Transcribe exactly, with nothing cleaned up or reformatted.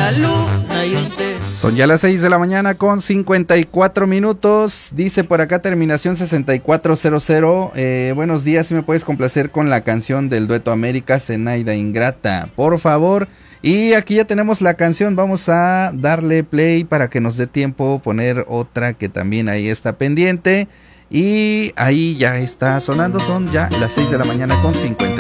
la luna y un tesoro. Son ya las seis de la mañana con cincuenta y cuatro minutos. Dice por acá terminación sesenta y cuatro cero cero. Eh, buenos días, si me puedes complacer con la canción del dueto América, Zenaida Ingrata, por favor. Y aquí ya tenemos la canción, vamos a darle play para que nos dé tiempo poner otra que también ahí está pendiente. Y ahí ya está sonando, son ya las seis de la mañana con cincuenta.